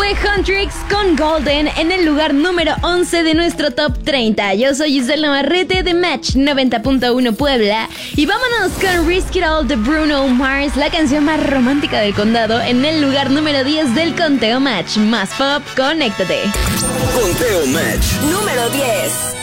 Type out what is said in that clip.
fue Huntrix con Golden en el lugar número 11 de nuestro Top 30. Yo soy Giselle Navarrete de Match 90.1 Puebla y vámonos con Risk It All de Bruno Mars, la canción más romántica del condado, en el lugar número 10 del conteo Match. Más pop, conéctate. Conteo Match número 10.